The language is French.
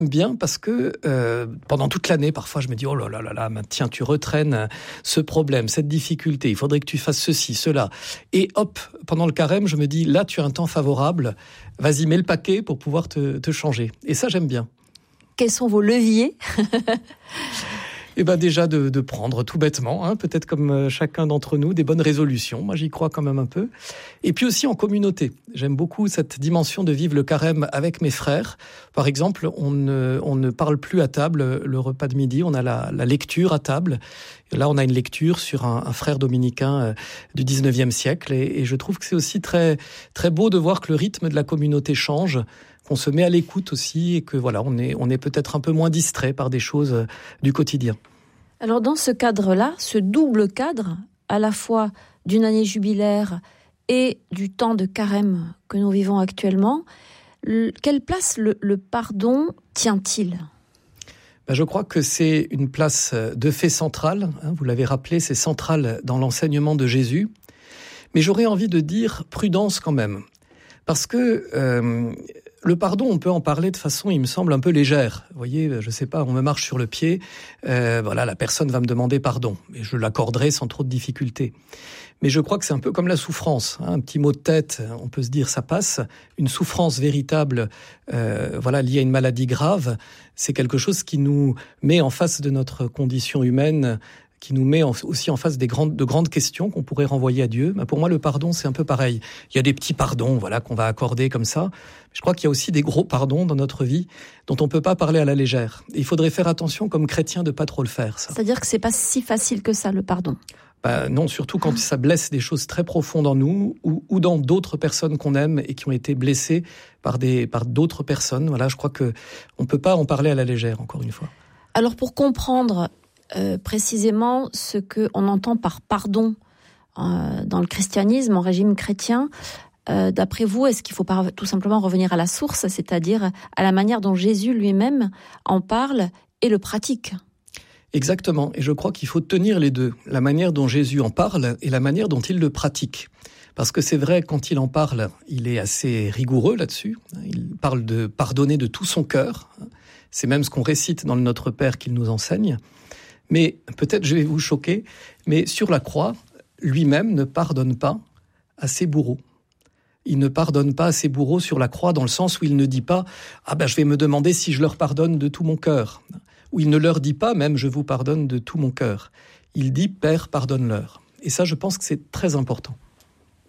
Bien parce que pendant toute l'année, parfois je me dis oh là là là là, tiens, tu retraînes ce problème, cette difficulté, il faudrait que tu fasses ceci, cela. Et hop, pendant le carême, je me dis là, tu as un temps favorable, vas-y, mets le paquet pour pouvoir te changer. Et ça, j'aime bien. Quels sont vos leviers ? Eh ben déjà de prendre tout bêtement, peut-être comme chacun d'entre nous, des bonnes résolutions. Moi, j'y crois quand même un peu. Et puis aussi en communauté. J'aime beaucoup cette dimension de vivre le carême avec mes frères. Par exemple, on ne parle plus à table le repas de midi. On a la lecture à table. Et là, on a une lecture sur un frère dominicain du 19e siècle. Et je trouve que c'est aussi très, très beau de voir que le rythme de la communauté change, qu'on se met à l'écoute aussi et que voilà, on est peut-être un peu moins distrait par des choses du quotidien. Alors dans ce cadre-là, ce double cadre, à la fois d'une année jubilaire et du temps de carême que nous vivons actuellement, quelle place le pardon tient-il ? Je crois que c'est une place de fait centrale. Vous l'avez rappelé, c'est central dans l'enseignement de Jésus. Mais j'aurais envie de dire prudence quand même. Parce que le pardon, on peut en parler de façon, il me semble, un peu légère. Vous voyez, je sais pas, on me marche sur le pied, la personne va me demander pardon. Et je l'accorderai sans trop de difficulté. Mais je crois que c'est un peu comme la souffrance. Un petit mot de tête, on peut se dire ça passe. Une souffrance véritable, liée à une maladie grave, c'est quelque chose qui nous met en face de notre condition humaine, qui nous met aussi en face de grandes questions qu'on pourrait renvoyer à Dieu. Pour moi, le pardon, c'est un peu pareil. Il y a des petits pardons, qu'on va accorder comme ça. Je crois qu'il y a aussi des gros pardons dans notre vie dont on peut pas parler à la légère. Et il faudrait faire attention, comme chrétien, de pas trop le faire, ça. C'est-à-dire que c'est pas si facile que ça, le pardon. Non, surtout quand ça blesse des choses très profondes en nous ou dans d'autres personnes qu'on aime et qui ont été blessées par d'autres personnes. Voilà, je crois que on peut pas en parler à la légère, encore une fois. Alors, pour comprendre précisément ce qu'on entend par pardon dans le christianisme, en régime chrétien, d'après vous, est-ce qu'il faut pas tout simplement revenir à la source, c'est-à-dire à la manière dont Jésus lui-même en parle et le pratique ? Exactement, et je crois qu'il faut tenir les deux, la manière dont Jésus en parle et la manière dont il le pratique. Parce que c'est vrai, quand il en parle, il est assez rigoureux là-dessus, il parle de pardonner de tout son cœur, c'est même ce qu'on récite dans le Notre Père qu'il nous enseigne. Mais peut-être je vais vous choquer, mais sur la croix, lui-même ne pardonne pas à ses bourreaux. Il ne pardonne pas à ses bourreaux sur la croix dans le sens où il ne dit pas « Ah je vais me demander si je leur pardonne de tout mon cœur ». Ou il ne leur dit pas même « Je vous pardonne de tout mon cœur ». Il dit « Père, pardonne-leur ». Et ça, je pense que c'est très important.